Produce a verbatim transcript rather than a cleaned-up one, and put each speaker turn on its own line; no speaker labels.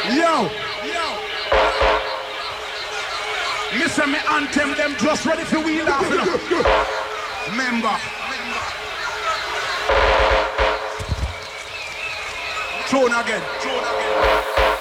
Yo. Me say me anthem them just ready for wheel off. Remember. Throne again. Throne again.